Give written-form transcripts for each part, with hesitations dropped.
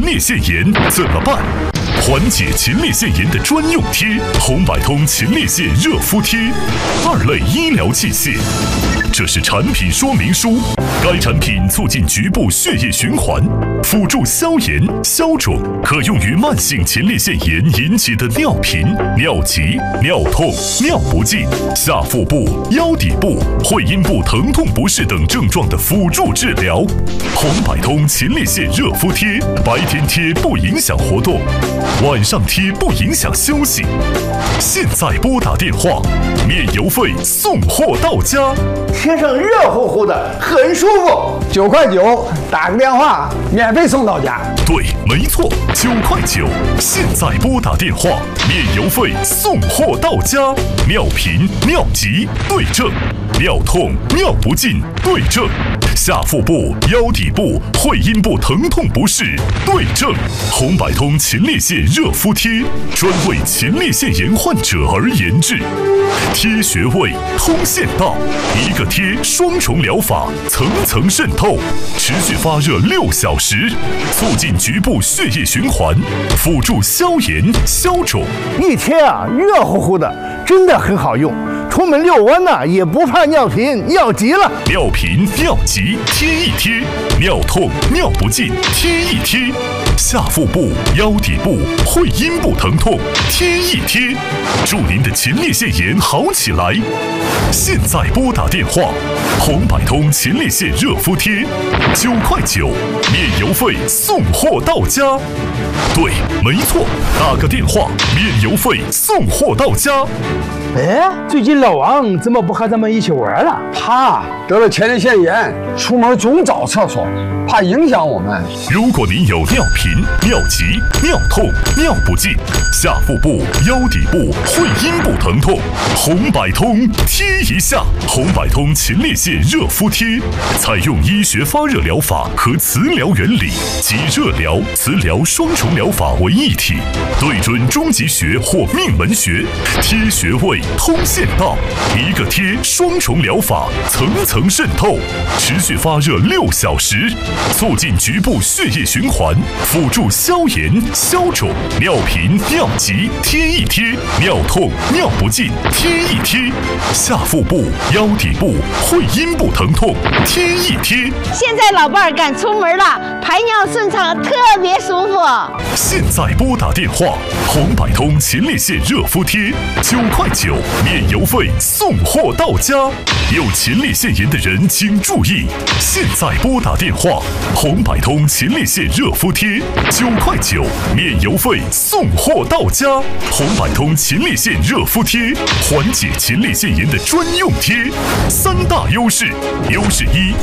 列腺炎怎么办？缓解前列腺炎的专用贴——红百通前列腺热敷贴，2类医疗器械。这是产品说明书。该产品促进局部血液循环，辅助消炎消肿，可用于慢性前列腺炎引起的尿频、尿急、尿痛、尿不尽、下腹部、腰底部、会阴部疼痛不适等症状的辅助治疗。红百通前列腺热敷贴，白天贴不影响活动，晚上贴不影响休息。现在拨打电话，免邮费送货到家， 贴上热乎乎的，很舒服。 9块9，打个电话，免费送到家。 对，没错，9块9。现在拨打电话，免邮费送货到家。尿频、尿急对症，尿痛、尿不尽对症，下腹部、腰底部、会阴部疼痛不适对症。红百通前列腺热敷贴，专为前列腺炎患者而研制，贴穴位，通线道，一个贴双重疗法，层层渗透，持续发热6小时，促进局部血液循环，辅助消炎消肿。 一贴啊，热乎乎的，真的很好用。出门遛弯呢，也不怕尿频尿急了。 尿频、尿急贴一贴，尿痛、尿不尽贴一贴，下腹部、腰底部、会阴部疼痛贴一贴，祝您的前列腺炎好起来。现在拨打电话，红百通前列腺热敷贴，9块9，免邮费送货到家。对，没错，打个电话，免邮费送货到家。 哎，最近老王怎么不和咱们一起玩了？他得了前列腺炎，出门总找厕所，怕影响我们。 如果您有尿频、尿急、尿痛、尿不尽、下腹部、腰底部、会阴部疼痛，红百通贴一下。红百通前列腺热敷贴，采用医学发热疗法和磁疗原理，集热疗、磁疗双重疗法为一体，对准中极穴或命门穴，贴穴位，通线道，一个贴双重疗法，层层渗透，持续发热6小时，促进局部血液循环，辅助消炎消肿。尿频、尿急贴一贴，尿痛、尿不尽贴一贴，下腹部、腰底部、会阴部疼痛贴一贴。 现在老伴儿敢出门了，排尿顺畅，特别舒服。 现在拨打电话，红百通前列腺热敷贴，9块9，免邮费送货到家。有前列腺炎的人请注意，现在拨打电话，红百通前列腺热敷贴，9块9，免邮费送货到家。红百通前列腺热敷贴，缓解前列腺炎的专用贴，3大优势。优势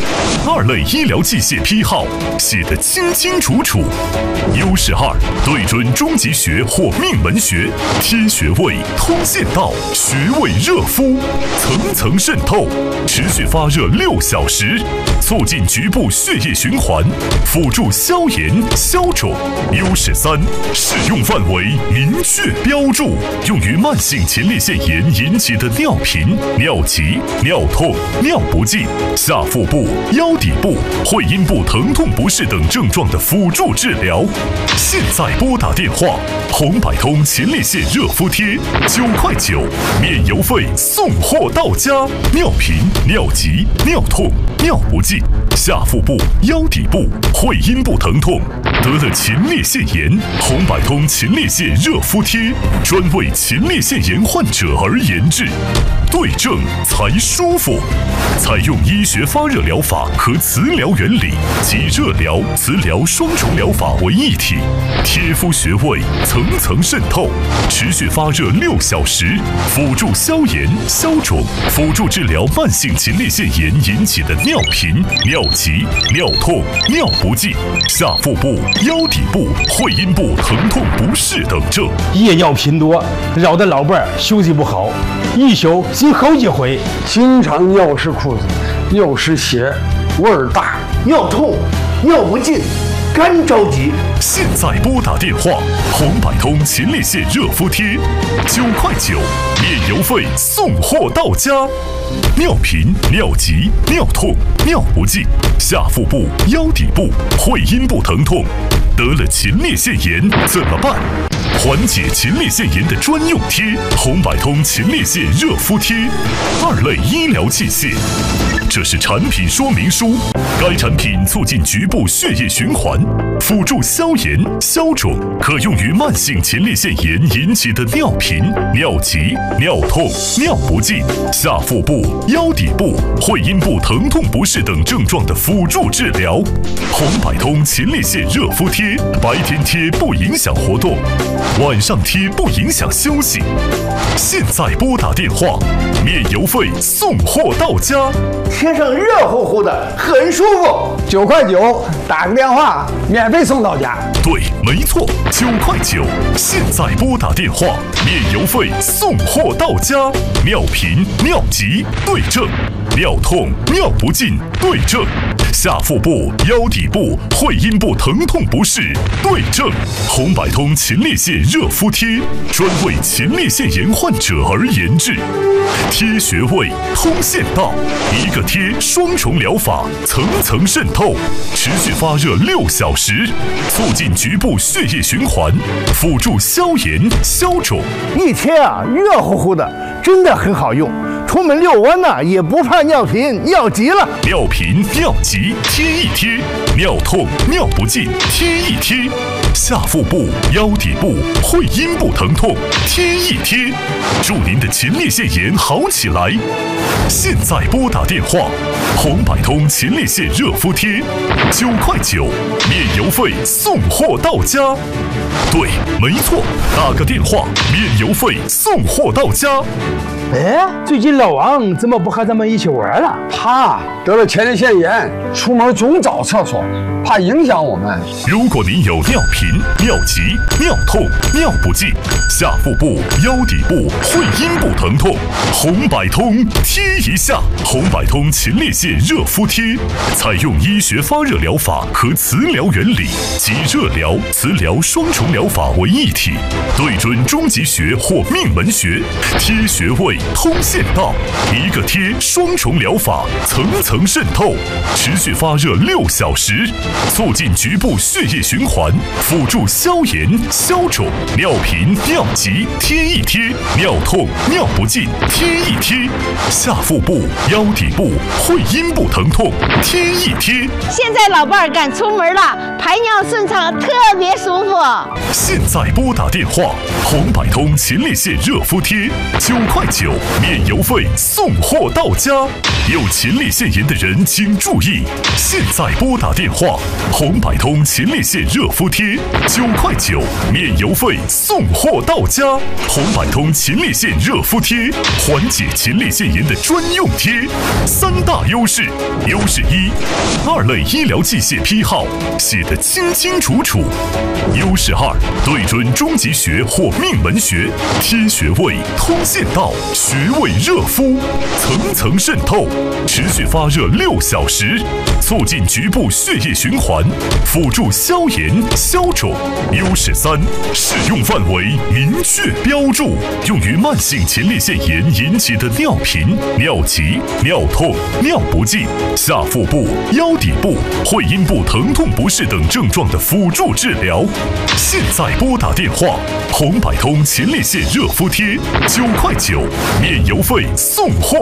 1，2类医疗器械批号写得清清楚楚。优势2，对准中极穴或命门穴，贴穴位，通线道，穴位热敷，层层渗透，持续发热6小时，促进局部血液循环，辅助消炎消肿。优势3，适用范围明确标注，用于慢性前列腺炎引起的尿频、尿急、尿痛、尿不尽、下腹部、腰底部、会阴部疼痛不适等症状的辅助治疗。现在拨打电话，红百通前列腺热敷贴，9块9，免邮费送货到家。尿频、尿急、尿痛、尿不尽、下腹部、腰底部、会阴部疼痛，得了前列腺炎，红百通前列腺热敷贴，专为前列腺炎患者而研制，对症才舒服。采用医学发热疗法和磁疗原理，集热疗、磁疗双重疗法为一体，贴敷穴位，层层渗透，持续发热6小时，辅助消炎消肿，辅助治疗慢性前列腺炎引起的尿频、尿急、尿痛、尿不尽、下腹部、腰底部、会阴部疼痛不适等症。 夜尿频多，扰得老伴儿休息不好，一宿经好几回，经常尿湿裤子，尿湿鞋，味儿大， 尿痛、尿不尽，干着急。 现在拨打电话，红百通前列腺热敷贴，9块9，免邮费送货到家。尿频、尿急、尿痛、尿不尽、下腹部、腰底部、会阴部疼痛， 得了前列腺炎怎么办？缓解前列腺炎的专用贴——红百通前列腺热敷贴，2类医疗器械。这是产品说明书。该产品促进局部血液循环，辅助消炎消肿，可用于慢性前列腺炎引起的尿频、尿急、尿痛、尿不尽、下腹部、腰底部、会阴部疼痛不适等症状的辅助治疗。红百通前列腺热敷贴，白天贴不影响活动，晚上贴不影响休息。现在拨打电话，免邮费送货到家。 贴上热乎乎的，很舒服。 9块9，打个电话，免费送到家。 对，没错，9块9。现在拨打电话，免邮费送货到家。尿频、尿急对症，尿痛、尿不尽对症，下腹部、腰底部、会阴部疼痛不适对症。红百通前列腺热敷贴，专为前列腺炎患者而研制，贴穴位，通线道，一个贴双重疗法，层层渗透，持续发热6小时，促进局部血液循环，辅助消炎消肿。 一贴啊，热乎乎的，真的很好用。出门遛弯呢，也不怕尿频尿急了。 尿频、尿急贴一贴，尿痛、尿不尽贴一贴，下腹部、腰底部、会阴部疼痛贴一贴，祝您的前列腺炎好起来。现在拨打电话，红百通前列腺热敷贴，9块9，免邮费送货到家。对，没错，打个电话，免邮费送货到家。 哎，最近老王怎么不和咱们一起玩了？他得了前列腺炎，出门总找厕所，怕影响我们。 如果您有尿频、尿急、尿痛、尿不尽、下腹部、腰底部、会阴部疼痛，红百通贴一下。红百通前列腺热敷贴，采用医学发热疗法和磁疗原理，集热疗、磁疗双重疗法为一体，对准中极穴或命门穴，贴穴位，通线道，一个贴双重疗法，层层渗透，持续发热6小时，促进局部血液循环，辅助消炎消肿。尿频、尿急贴一贴，尿痛、尿不尽贴一贴，下腹部、腰底部、会阴部疼痛贴一贴。 现在老伴儿敢出门了，排尿顺畅，特别舒服。 现在拨打电话，红百通前列腺热敷贴，9块9，免邮费送货到家。有前列腺炎的人请注意，现在拨打电话，红百通前列腺热敷贴，9块9，免邮费送货到家。红百通前列腺热敷贴，缓解前列腺炎的专用贴，3大优势。优势1，2类医疗器械批号写得清清楚楚。优势2，对准中极穴或命门穴，贴穴位，通线道，穴位热敷，层层渗透，持续发热6小时，促进局部血液循环，辅助消炎消肿。优势3，适用范围明确标注，用于慢性前列腺炎引起的尿频、尿急、尿痛、尿不尽、下腹部、腰底部、会阴部疼痛不适等症状的辅助治疗。现在拨打电话，红百通前列腺热敷贴，9块9，免邮费送货